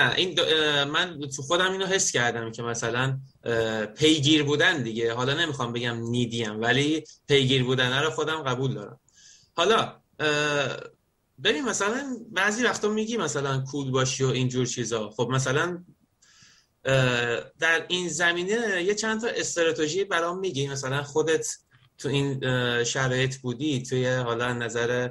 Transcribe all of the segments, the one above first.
این من تو خودم اینو حس کردم که مثلا پیگیر بودن دیگه، حالا نمیخوام بگم نیدیم ولی پیگیر بودن رو خودم قبول دارم. حالا ببین مثلا بعضی وقتا میگی مثلا کول باشی و اینجور چیزا، خب مثلا در این زمینه یه چند تا استراتژی برام میگی؟ مثلا خودت تو این شرایط بودی، توی حالا نظر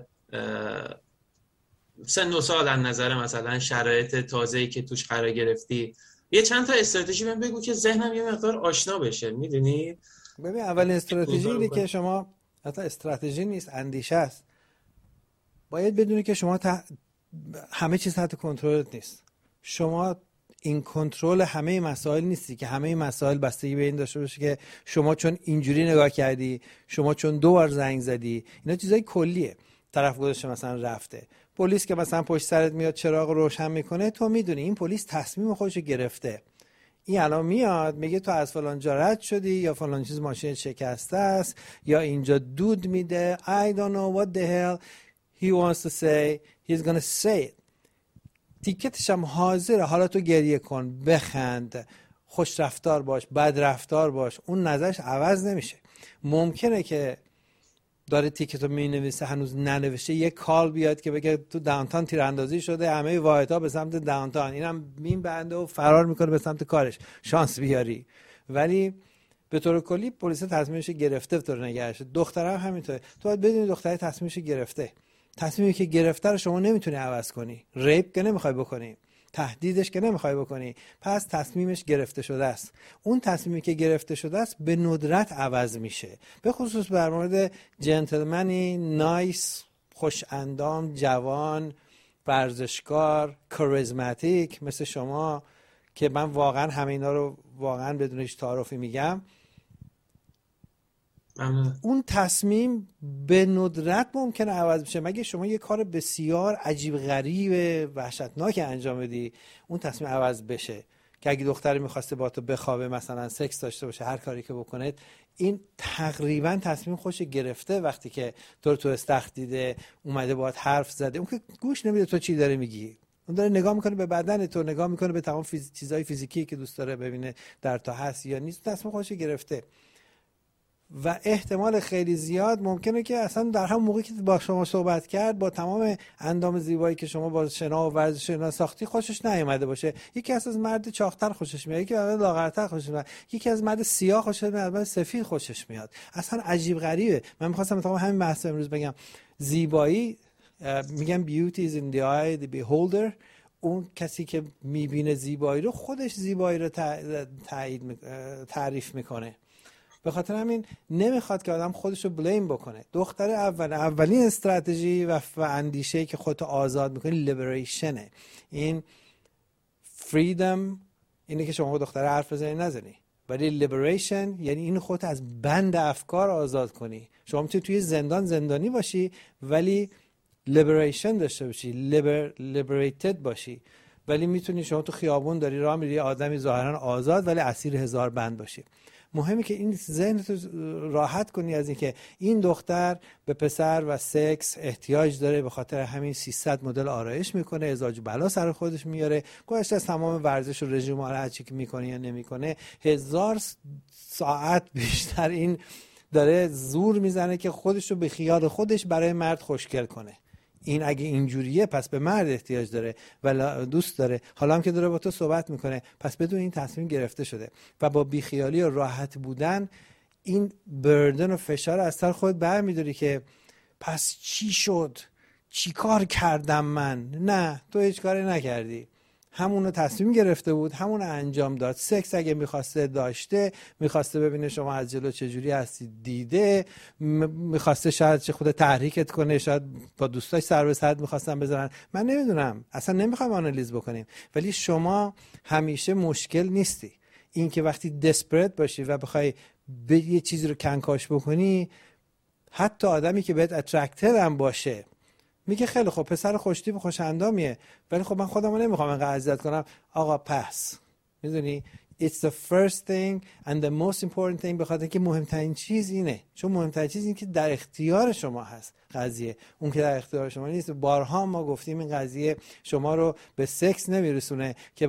سن و سال، از نظر مثلا شرایط تازه‌ای که توش قرار گرفتی، یه چند تا استراتژی بهم بگو که ذهنم یه مقدار آشنا بشه. میدونی ببین اولین تو این استراتژی کارو اینه بکنی؟ که شما، حتی استراتژی نیست، اندیشه است. باید بدونی که شما همه چیز تحت کنترلت نیست. شما این کنترل همه مسائل نیستی که همه مسائل بستگی به این داشته باشه که شما چون اینجوری نگاه کردی، شما چون 2 بار زنگ زدی. اینا چیزای کلیه. طرف گذاشته مثلا رفته، پلیس که مثلا پشت سرت میاد چراغ روشن میکنه، تو میدونی این پلیس تصمیم خودشو گرفته. این الان میاد میگه تو از فلان جا رد شدی، یا فلان چیز ماشین شکسته است، یا اینجا دود میده. I don't know what the hell he wants to say. He's gonna say it. تیکتش هم حاضره. حالا تو گریه کن، بخند، خوش رفتار باش، بد رفتار باش، اون نظرش عوض نمیشه. ممکنه که داره تیکتو مینویسه هنوز ننوشته، یه کال بیاد که بگه تو داونتاون تیراندازی شده، همه واحدها به سمت داونتاون، اینم مین بنده و فرار میکنه به سمت کارش، شانس بیاری. ولی به طور کلی پلیس تصمیمش گرفته به طور نگهش. دخترم همینطوره. تو باید بدونی دختره تصمیمش گرفته. تصمیمی که گرفته رو شما نمیتونی عوض کنی. ریپ که نمیخوای بکنی، تهدیدش که نمیخوای بکنی، پس تصمیمش گرفته شده است. اون تصمیمی که گرفته شده است به ندرت عوض میشه. به خصوص در مورد جنتلمنی نایس، خوش اندام، جوان، ورزشکار، کاریزماتیک مثل شما، که من واقعا همه اینا رو واقعا بدون هیچ تعارفی میگم. اون تصمیم به ندرت ممکنه عوض بشه مگه شما یه کار بسیار عجیب غریب وحشتناک انجام بدی، اون تصمیم عوض بشه. که اگه دختری میخواسته با تو بخوابه، مثلا سکس داشته باشه، هر کاری که بکنه، این تقریبا تصمیم خوش گرفته. وقتی که تو استخ دیده، اومده باهات حرف زده، اون که گوش نمیده تو چی داره میگی. اون داره نگاه میکنه به بدن تو، نگاه میکنه به تمام چیزای فیزیکی که دوست داره ببینه در تو هست یا نیست. تصمیم خوش گرفته. و احتمال خیلی زیاد ممکنه که اصلا در هم موقعی که با شما صحبت کرد، با تمام اندام زیبایی که شما با شنا و ورزش اینا ساختی، خوشش نیومده باشه. یکی از مرد چاق‌تر خوشش میاد، یکی از لاغرتر خوشش میاد، یکی از مرد سیاه خوشش میاد، از مرد سفید خوشش میاد. اصلا عجیب غریبه. من می‌خواستم تمام همین بحث امروز بگم. زیبایی، میگم beauty is in the eye of the beholder. اون کسی که میبینه زیبایی رو، خودش زیبایی رو تعریف میکنه. به خاطر همین نمیخواد که آدم خودش رو بلیم بکنه. دختر اولین استراتژی و اندیشه‌ای که خودت آزاد میکنی لیبریشنه. این فریدم اینه که شما دختر حرف بزنی نزنی، ولی لیبریشن یعنی این خودت از بند افکار آزاد کنی. شما میتونی توی زندانی باشی ولی لیبریشن داشته باشی، لیبریتد باشی. ولی میتونی شما تو خیابون داری راه میری، آدمی ظاهرا آزاد ولی اسیر 1000 بند باشی. مهمه که این ذهنتو راحت کنی از اینکه این دختر به پسر و سکس احتیاج داره، به خاطر همین 300 مدل آرایش میکنه، ازاج بلا سر خودش میاره، گذشته از تمام ورزش و رژیم هر چی که میکنه یا نمیکنه، 1000 ساعت بیشتر این داره زور میزنه که خودش رو به خیال خودش برای مرد خوشگل کنه. این اگه اینجوریه پس به مرد احتیاج داره و دوست داره. حالا هم که داره با تو صحبت میکنه، پس بدون این تصمیم گرفته شده. و با بیخیالی و راحت بودن این بردن و فشار از سر خود برمیداری که پس چی شد؟ چی کار کردم من؟ نه، تو هیچ کاری نکردی. همونو تصمیم گرفته بود، همونو انجام داد. سکس اگه میخواسته داشته، میخواسته ببینه شما از جلو چجوری هستی دیده، میخواسته شاید چه خود تحریکت کنه، شاید با دوستاش سر به سر میخواستن بذارن، من نمیدونم، اصلا نمیخوایم آنالیز بکنیم. ولی شما همیشه مشکل نیستی. این که وقتی دسپریت باشی و بخوای به یه چیزی رو کنکاش بکنی، حتی آدمی که بهت اترکتد هم باشه میگه خیلی خب پسر خوشتیپ و خوش اندامیه، ولی خب من خودمو نمیخوام اینقدر اذیت کنم، آقا پس. میدونی It's the first thing and the most important thing، به خاطر که مهمترین چیز اینه، چون مهمترین چیز این که در اختیار شما هست قضیه، اون که در اختیار شما نیست. بارها ما گفتیم این قضیه شما رو به سکس نمیرسونه که